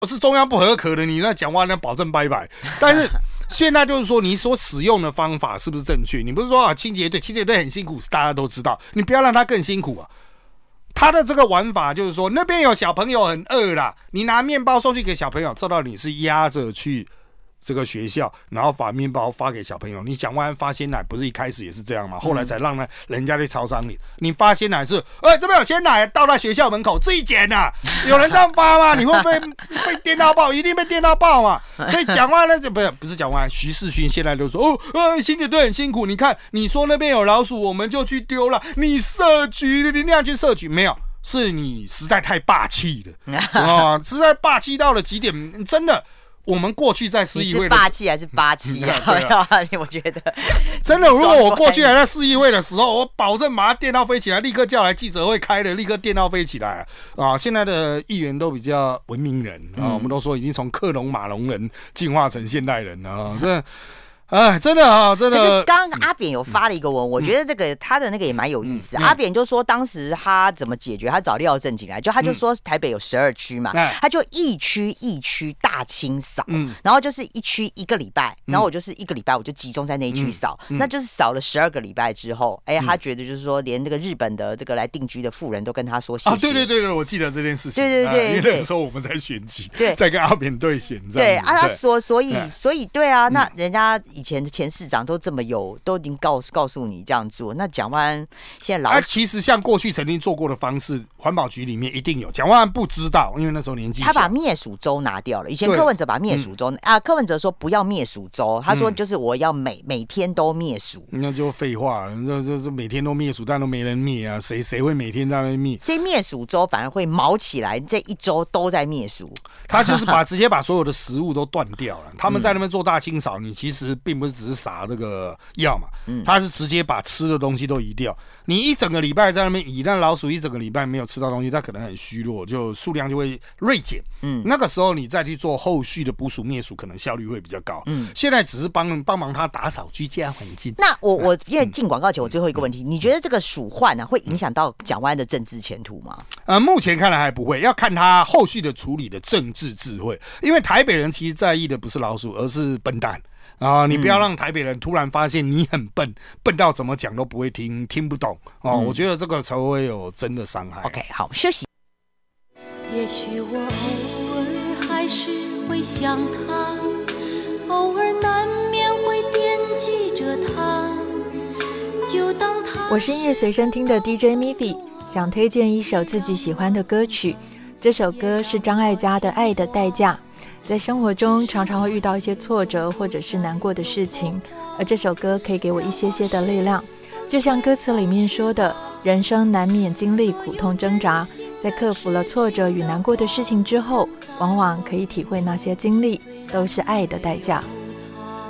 是中央不合可的，你那讲话那保证拜拜。但是现在就是说，你所使用的方法是不是正确？你不是说啊，清洁队很辛苦，大家都知道，你不要让他更辛苦啊。他的这个玩法就是说，那边有小朋友很饿啦，你拿面包送去给小朋友，照道理是压着去这个学校，然后把面包发给小朋友。你讲完发鲜奶不是一开始也是这样吗？后来才让人家去超商里，你发鲜奶是，这边有鲜奶，到他学校门口自己捡啊，有人这样发吗？你会不会被电到爆？一定被电到爆嘛。所以讲完了不是讲完，徐世勋现在就说清洁队很辛苦，你看你说那边有老鼠，我们就去丢了，你社局你那样去社局没有？是你实在太霸气了实在霸气到了极点，真的。我们过去在市议会的， 你是霸气还是霸气啊？我觉得真的，如果我过去还在市议会的时候，我保证把它电到飞起来，立刻叫来记者会开了，立刻电到飞起来啊！现在的议员都比较文明人啊，我们都说已经从克隆马龙人进化成现代人了这。真的真的。 可是刚刚阿扁有发了一个文，我觉得这个他的那个也蛮有意思。阿扁就说当时他怎么解决，他找廖正进来，他就说台北有12区嘛，他就一区大清扫，然后就是一区1个礼拜，然后我就是1个礼拜我就集中在那一区扫，那就是扫了12个礼拜之后，他觉得就是说连那个日本的这个来定居的富人都跟他说谢谢。 对，我记得这件事情。 对， 因为那时候我们在选举，在跟阿扁对选， 对他说，所以对啊，那人家。以前的前市长都这么都已经告诉你这样做，那蒋万安现在其实像过去曾经做过的方式，环保局里面一定有，蒋万安不知道，因为那时候年纪小。 他把灭鼠州拿掉了，以前柯文哲把灭鼠州柯文哲说不要灭鼠州，他说就是我要每天都灭鼠， 那就废话了，这每天都灭鼠，但都没人灭啊，谁会每天在那边灭？ 所以灭鼠州反而会毛起来，这一周都在灭鼠。 他就是直接把所有的食物都断掉了。他们在那边做大清扫，你其实并不是只是撒这个药嘛，他是直接把吃的东西都移掉。你一整个礼拜在那边移，那老鼠一整个礼拜没有吃到东西，它可能很虚弱，就数量就会锐减。那个时候你再去做后续的捕鼠灭鼠，可能效率会比较高。现在只是帮忙他打扫居家环境。 那我因为进广告前，我最后一个问题，你觉得这个鼠患会影响到蒋万安的政治前途吗？ 目前看来还不会，要看他后续的处理的政治智慧。因为台北人其实在意的不是老鼠，而是笨蛋。你不要让台北人突然发现你很笨到怎么讲都不会听不懂我觉得这个才会有真的伤害。 OK， 好，休息。 也许我偶尔还是会想他，偶尔难免会惦记着他，就当他。 我是音乐随身听的 DJ Miffy， 想推荐一首自己喜欢的歌曲。这首歌是张艾嘉的《爱的代价》。在生活中常常会遇到一些挫折或者是难过的事情，而这首歌可以给我一些的力量。就像歌词里面说的，人生难免经历苦痛挣扎，在克服了挫折与难过的事情之后，往往可以体会那些经历都是爱的代价。